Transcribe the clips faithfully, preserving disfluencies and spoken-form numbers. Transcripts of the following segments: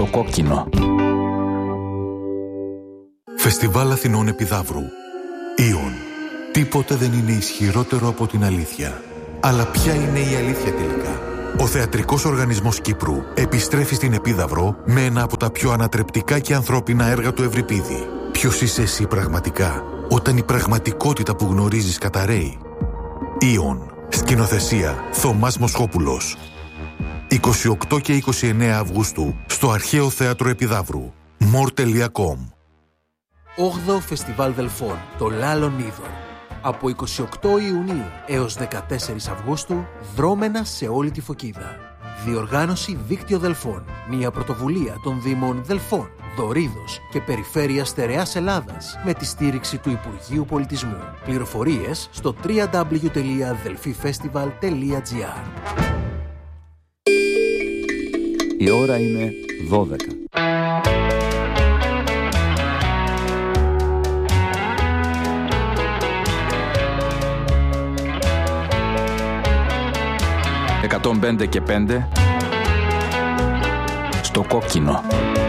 κόκκινο. Φεστιβάλ Αθηνών Επιδαύρου. Ιον. Τίποτε δεν είναι ισχυρότερο από την αλήθεια. Αλλά ποια είναι η αλήθεια τελικά? Ο Θεατρικός Οργανισμός Κύπρου επιστρέφει στην Επίδαυρο με ένα από τα πιο ανατρεπτικά και ανθρώπινα έργα του Ευρυπίδη. Ποιος είσαι εσύ πραγματικά, όταν η πραγματικότητα που γνωρίζεις καταραίει? Ιον. Σκηνοθεσία Θωμάς Μοσχόπουλος. είκοσι οκτώ και είκοσι εννέα Αυγούστου στο Αρχαίο Θέατρο Επιδαύρου. μορ τελεία κομ. όγδοο Φεστιβάλ Δελφών, το Λάλον Είδωρ. Από είκοσι οκτώ Ιουνίου έως δεκατέσσερις Αυγούστου, δρόμενα σε όλη τη Φωκίδα. Διοργάνωση Δίκτυο Δελφών, μια πρωτοβουλία των Δήμων Δελφών, Δωρίδος και Περιφέρειας Στερεάς Ελλάδας με τη στήριξη του Υπουργείου Πολιτισμού. Πληροφορίες στο double-u double-u double-u τελεία delphifestival τελεία gr. Η ώρα είναι δώδεκα. εκατόν πέντε και πέντε στο κόκκινο.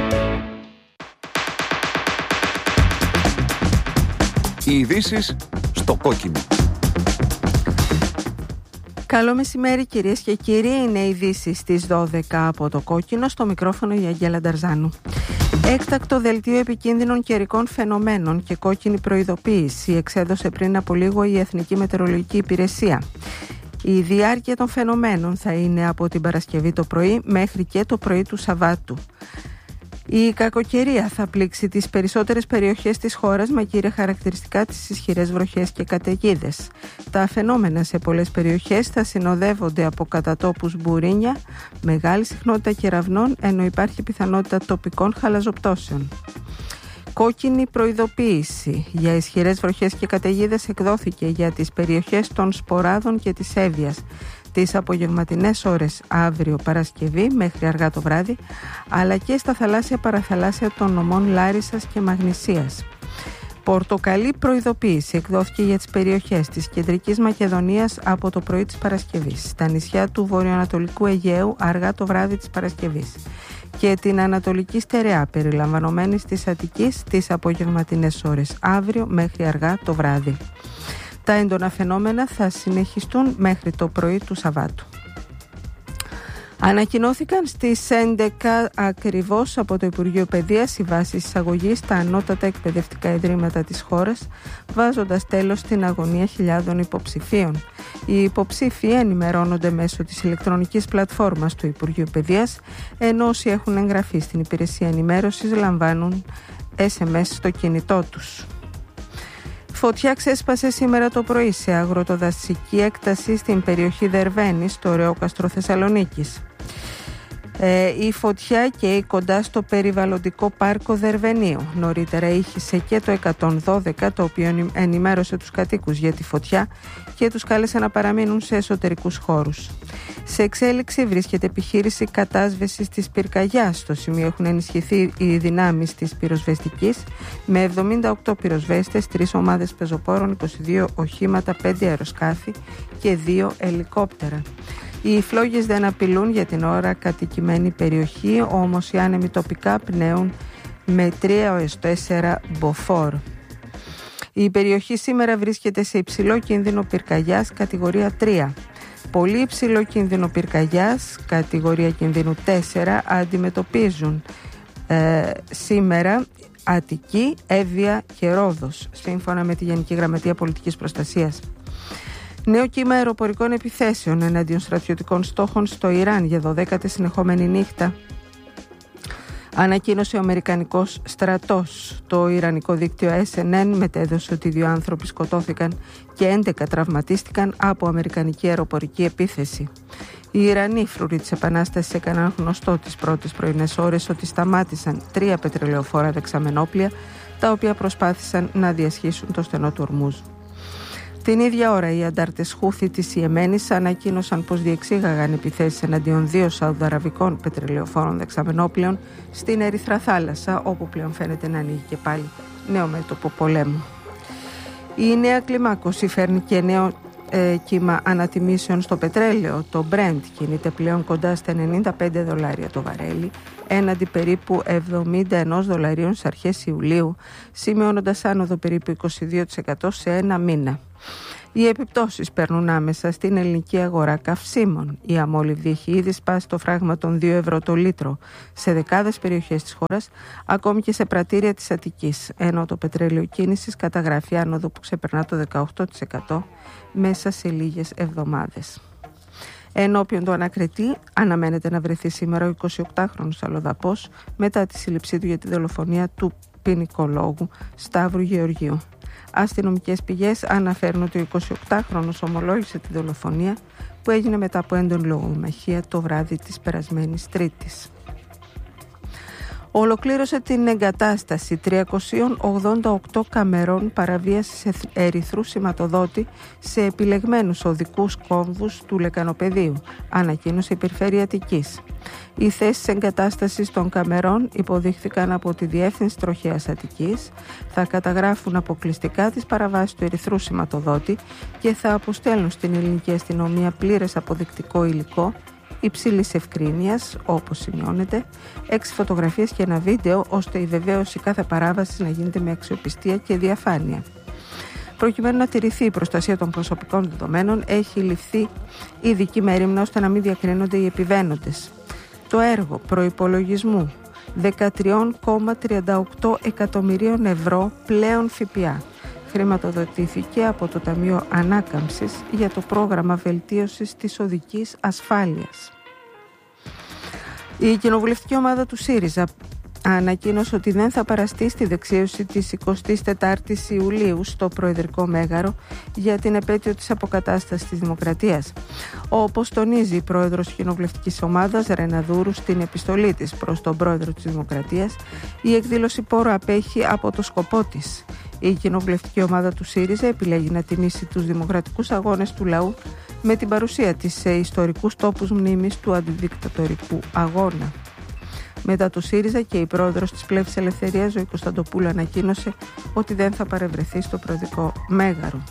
Οι ειδήσεις στο κόκκινο. Καλό μεσημέρι κυρίες και κύριοι, είναι οι ειδήσεις στις δώδεκα από το κόκκινο, στο μικρόφωνο η Αγγέλα Νταρζάνου. Έκτακτο δελτίο επικίνδυνων καιρικών φαινομένων και κόκκινη προειδοποίηση εξέδωσε πριν από λίγο η Εθνική Μετεωρολογική Υπηρεσία. Η διάρκεια των φαινομένων θα είναι από την Παρασκευή το πρωί μέχρι και το πρωί του Σαββάτου. Η κακοκαιρία θα πλήξει τις περισσότερες περιοχές της χώρας με κύρια χαρακτηριστικά τις ισχυρές βροχές και καταιγίδες. Τα φαινόμενα σε πολλές περιοχές θα συνοδεύονται από κατά τόπους μπουρίνια, μεγάλη συχνότητα κεραυνών, ενώ υπάρχει πιθανότητα τοπικών χαλαζοπτώσεων. Κόκκινη προειδοποίηση για ισχυρές βροχές και καταιγίδες εκδόθηκε για τις περιοχές των Σποράδων και της Εύβοιας τις απογευματινές ώρες αύριο Παρασκευή μέχρι αργά το βράδυ, αλλά και στα θαλάσσια παραθαλάσσια των νομών Λάρισσας και Μαγνησίας. Πορτοκαλί προειδοποίηση εκδόθηκε για τις περιοχές της Κεντρικής Μακεδονίας από το πρωί της Παρασκευής, στα νησιά του βορειοανατολικού Αιγαίου αργά το βράδυ της Παρασκευής και την Ανατολική Στερεά περιλαμβανομένης της Αττικής τις απογευματινές ώρες αύριο μέχρι αργά το βράδυ. Τα έντονα φαινόμενα θα συνεχιστούν μέχρι το πρωί του Σαββάτου. Ανακοινώθηκαν στις έντεκα ακριβώς από το Υπουργείο Παιδείας οι βάσεις εισαγωγής στα ανώτατα εκπαιδευτικά ιδρύματα της χώρας, βάζοντας τέλος στην αγωνία χιλιάδων υποψηφίων. Οι υποψήφοι ενημερώνονται μέσω της ηλεκτρονικής πλατφόρμας του Υπουργείου Παιδείας, ενώ όσοι έχουν εγγραφεί στην υπηρεσία ενημέρωσης λαμβάνουν ες εμ ες στο κινητό τους. Φωτιά ξέσπασε σήμερα το πρωί σε αγροτοδασική έκταση στην περιοχή Δερβαίνης, στο Ρεόκαστρο Θεσσαλονίκης. Ε, η φωτιά καίει κοντά στο περιβαλλοντικό πάρκο Δερβενίου. Νωρίτερα ήχησε και το εκατόν δώδεκα, το οποίο ενημέρωσε τους κατοίκους για τη φωτιά και τους κάλεσε να παραμείνουν σε εσωτερικούς χώρους. Σε εξέλιξη βρίσκεται επιχείρηση κατάσβεσης της πυρκαγιάς. Στο σημείο έχουν ενισχυθεί οι δυνάμεις της πυροσβεστικής με εβδομήντα οκτώ πυροσβέστες, τρεις ομάδες πεζοπόρων, είκοσι δύο οχήματα, πέντε αεροσκάφη και δύο ελικόπτερα. Οι φλόγες δεν απειλούν για την ώρα κατοικημένη περιοχή, όμως οι άνεμοι τοπικά πνέουν με τρία έως τέσσερα μποφόρ. Η περιοχή σήμερα βρίσκεται σε υψηλό κίνδυνο πυρκαγιάς κατηγορία τρία. Πολύ υψηλό κίνδυνο πυρκαγιάς κατηγορία κινδύνου τέσσερα αντιμετωπίζουν ε, σήμερα Αττική, Εύβοια και Ρόδος, σύμφωνα με τη Γενική Γραμματεία Πολιτικής Προστασίας. Νέο κύμα αεροπορικών επιθέσεων εναντίον στρατιωτικών στόχων στο Ιράν για δωδέκατη συνεχόμενη νύχτα. Ανακοίνωσε ο Αμερικανικός στρατός. Το Ιρανικό δίκτυο ες εν εν μετέδωσε ότι δύο άνθρωποι σκοτώθηκαν και έντεκα τραυματίστηκαν από αμερικανική αεροπορική επίθεση. Οι Ιρανοί, φρουροί της Επανάστασης, έκαναν γνωστό τις πρώτες πρωινές ώρες ότι σταμάτησαν τρία πετρελαιοφόρα δεξαμενόπλια, τα οποία προσπάθησαν να διασχίσουν το στενό του Ορμούζ. Την ίδια ώρα οι αντάρτες Χούθη της Ιεμένης ανακοίνωσαν πως διεξήγαγαν επιθέσεις εναντίον δύο σαουδαραβικών πετρελαιοφόρων δεξαμενόπλαιων στην Ερυθρά Θάλασσα, όπου πλέον φαίνεται να ανοίγει και πάλι νέο μέτωπο πολέμου. Η νέα κλιμάκωση φέρνει και νέο ε, κύμα ανατιμήσεων στο πετρέλαιο. Το Brent κινείται πλέον κοντά στα ενενήντα πέντε δολάρια το βαρέλι, έναντι περίπου εβδομήντα ένα δολαρίων στις αρχές Ιουλίου, σημειώνοντας άνοδο περίπου είκοσι δύο τοις εκατό σε ένα μήνα. Οι επιπτώσεις παίρνουν άμεσα στην ελληνική αγορά καυσίμων. Η αμόλυβδη έχει ήδη σπάσει το φράγμα των δύο ευρώ το λίτρο σε δεκάδες περιοχές της χώρας, ακόμη και σε πρατήρια της Αττικής, ενώ το πετρέλαιο κίνησης καταγράφει άνοδο που ξεπερνά το δεκαοκτώ τοις εκατό μέσα σε λίγες εβδομάδες. Ενώπιον του ανακριτή αναμένεται να βρεθεί σήμερα ο εικοσιοκτάχρονος αλλοδαπός μετά τη σύλληψή του για τη δολοφονία του ποινικολόγου Σταύρου Γεωργίου. Αστυνομικές πηγές αναφέρουν ότι ο εικοσιοκτάχρονος ομολόγησε τη δολοφονία που έγινε μετά από έντονη λογομαχία το βράδυ της περασμένης Τρίτης. Ολοκλήρωσε την εγκατάσταση τριακόσιων ογδόντα οκτώ καμερών παραβίασης ερυθρού σηματοδότη σε επιλεγμένους οδικούς κόμβους του Λεκανοπεδίου, ανακοίνωσε η Περιφέρεια Αττικής. Οι θέσεις εγκατάστασης των καμερών υποδείχθηκαν από τη Διεύθυνση Τροχέας Αττικής, θα καταγράφουν αποκλειστικά τις παραβάσεις του ερυθρού σηματοδότη και θα αποστέλνουν στην ελληνική αστυνομία πλήρες αποδεικτικό υλικό υψηλής ευκρίνειας, όπως σημειώνεται, έξι φωτογραφίες και ένα βίντεο, ώστε η βεβαίωση κάθε παράβασης να γίνεται με αξιοπιστία και διαφάνεια. Προκειμένου να τηρηθεί η προστασία των προσωπικών δεδομένων, έχει ληφθεί ειδική μέριμνα ώστε να μην διακρίνονται οι επιβαίνοντες. Το έργο προϋπολογισμού δεκατρία κόμμα τριάντα οκτώ εκατομμυρίων ευρώ πλέον ΦΠΑ χρηματοδοτήθηκε από το Ταμείο Ανάκαμψης για το πρόγραμμα βελτίωσης της οδικής ασφάλειας. Η κοινοβουλευτική ομάδα του ΣΥΡΙΖΑ ανακοίνωσε ότι δεν θα παραστεί στη δεξίωση της εικοστής τετάρτης Ιουλίου στο Προεδρικό Μέγαρο για την επέτειο της αποκατάστασης της Δημοκρατίας. Όπως τονίζει η πρόεδρος της κοινοβουλευτικής ομάδας Ρεναδούρου στην επιστολή της προς τον πρόεδρο της Δημοκρατίας, η εκδήλωση πόρο απέχει από το σκοπό της. Η κοινοβουλευτική ομάδα του ΣΥΡΙΖΑ επιλέγει να τιμήσει τους δημοκρατικούς αγώνες του λαού με την παρουσία της σε ιστορικούς τόπους μνήμης του αντιδικτατορικού αγώνα. Μετά το ΣΥΡΙΖΑ και η πρόεδρος της Πλεύσης Ελευθερίας, Ζωή Κωνσταντοπούλου, ανακοίνωσε ότι δεν θα παρευρεθεί στο Προεδρικό Μέγαρο.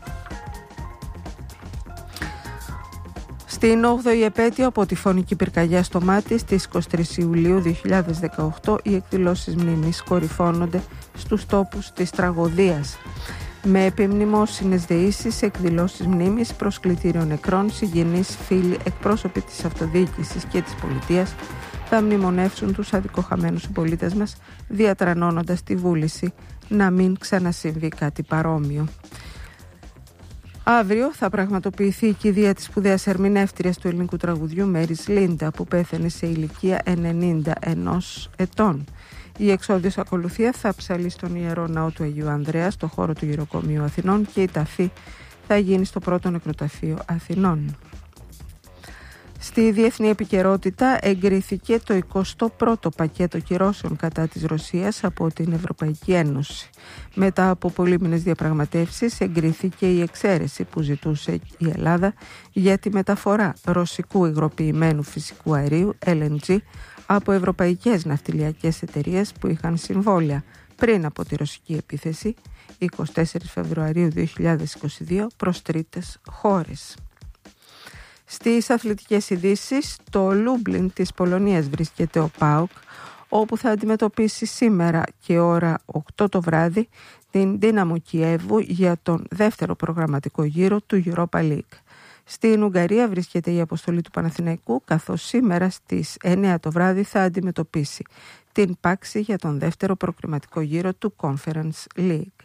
Στην όγδοη επέτειο από τη φωνική πυρκαγιά στο Μάτι στις είκοσι τρεις Ιουλίου δύο χιλιάδες δεκαοκτώ, οι εκδηλώσεις μνήμης κορυφώνονται στους τόπους της τραγωδίας. Με επιμνημόσυνες δεήσεις, εκδηλώσεις μνήμης, προσκλητήριο νεκρών, συγγενείς, φίλοι, εκπρόσωποι της αυτοδιοίκησης και της πολιτείας θα μνημονεύσουν τους αδικοχαμένους συμπολίτες μας, διατρανώνοντας τη βούληση να μην ξανασυμβεί κάτι παρόμοιο. Αύριο θα πραγματοποιηθεί η κηδεία της σπουδαίας ερμηνεύτριας του ελληνικού τραγουδιού Μέρις Λίντα, που πέθανε σε ηλικία ενενήντα ενός ετών. Η εξόδιος ακολουθία θα ψαλεί στον Ιερό Ναό του Αγίου Ανδρέα, στο χώρο του Γεροκομείου Αθηνών, και η ταφή θα γίνει στο πρώτο νεκροταφείο Αθηνών. Στη διεθνή επικαιρότητα εγκρίθηκε το εικοστό πρώτο πακέτο κυρώσεων κατά της Ρωσίας από την Ευρωπαϊκή Ένωση. Μετά από πολύμηνες διαπραγματεύσεις εγκρίθηκε η εξαίρεση που ζητούσε η Ελλάδα για τη μεταφορά ρωσικού υγροποιημένου φυσικού αερίου Ελ Εν Τζι από ευρωπαϊκές ναυτιλιακές εταιρείες που είχαν συμβόλαια πριν από τη ρωσική επίθεση εικοστή τέταρτη Φεβρουαρίου δύο χιλιάδες είκοσι δύο προς τρίτες χώρες. Στις αθλητικές ειδήσεις, το Λούμπλιν της Πολωνίας βρίσκεται ο ΠΑΟΚ, όπου θα αντιμετωπίσει σήμερα και ώρα οκτώ το βράδυ την Δύναμο Κιέβου για τον δεύτερο προγραμματικό γύρο του Europa League. Στην Ουγγαρία βρίσκεται η αποστολή του Παναθηναϊκού, καθώς σήμερα στις εννέα το βράδυ θα αντιμετωπίσει την Πάξη για τον δεύτερο προκριματικό γύρο του Conference League.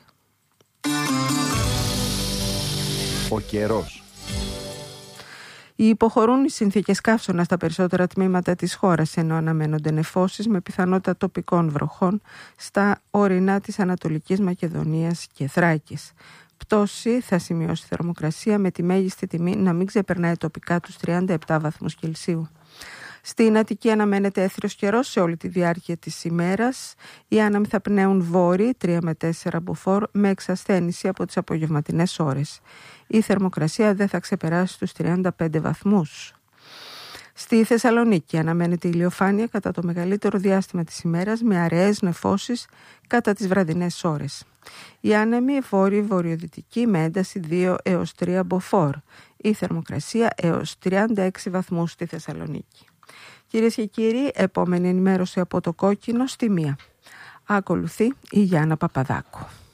Ο καιρός. Υποχωρούν οι συνθήκες καύσωνα στα περισσότερα τμήματα της χώρας, ενώ αναμένονται νεφώσεις με πιθανότητα τοπικών βροχών στα ορεινά της Ανατολικής Μακεδονίας και Θράκης. Πτώση θα σημειώσει θερμοκρασία με τη μέγιστη τιμή να μην ξεπερνάει τοπικά τους τριάντα επτά βαθμούς Κελσίου. Στην Αττική αναμένεται έθριος καιρός σε όλη τη διάρκεια της ημέρας. Οι άνεμοι θα πνέουν βόρειοι τρία με τέσσερα μποφόρ με εξασθένηση από τις απογευματινές ώρες. Η θερμοκρασία δεν θα ξεπεράσει τους τριάντα πέντε βαθμούς. Στη Θεσσαλονίκη αναμένεται ηλιοφάνεια κατά το μεγαλύτερο διάστημα της ημέρας με αραιές νεφώσεις κατά τις βραδινές ώρες. Η άνεμη βόρειο-βορειοδυτική με ένταση δύο έως τρία μποφόρ. Η θερμοκρασία έως τριάντα έξι βαθμούς στη Θεσσαλονίκη. Κυρίες και κύριοι, επόμενη ενημέρωση από το Κόκκινο στη μία. Ακολουθεί η Γιάννα Παπαδάκου.